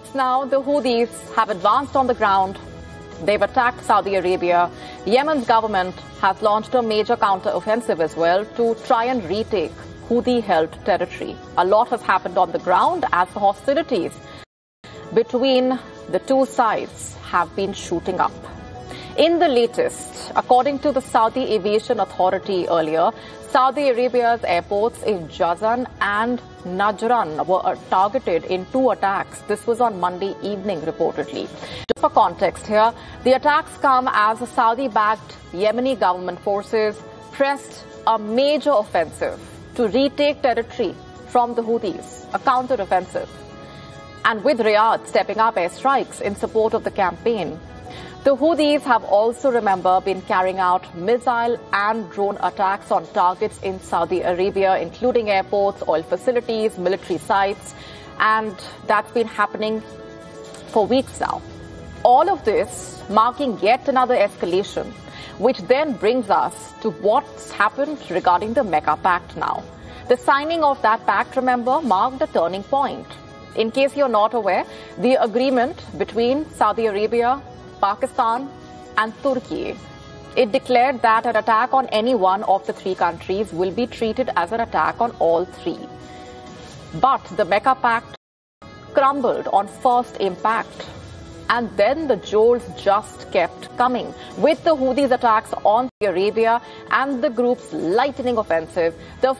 weeks now, the Houthis have advanced on the ground. They've attacked Saudi Arabia. Yemen's government has launched a major counter-offensive as well to try and retake Houthi-held territory. A lot has happened on the ground as the hostilities between the two sides have been shooting up. In the latest, according to the Saudi Aviation Authority earlier, Saudi Arabia's airports in Jazan and Najran were targeted in 2 attacks. This was on Monday evening, reportedly. Just for context here, the attacks come as the Saudi-backed Yemeni government forces pressed a major offensive to retake territory from the Houthis, a counter-offensive. And with Riyadh stepping up airstrikes in support of the campaign, the Houthis have also, remember, been carrying out missile and drone attacks on targets in Saudi Arabia, including airports, oil facilities, military sites, and that's been happening for weeks now. All of this marking yet another escalation, which then brings us to what's happened regarding the Mecca Pact now. The signing of that pact, remember, marked a turning point. In case you're not aware, the agreement between Saudi Arabia, Pakistan and Turkey, it declared that an attack on any one of the 3 countries will be treated as an attack on all 3. But the Mecca Pact crumbled on first impact. And then the jolts just kept coming, with the Houthis' attacks on Saudi Arabia and the group's lightning offensive. The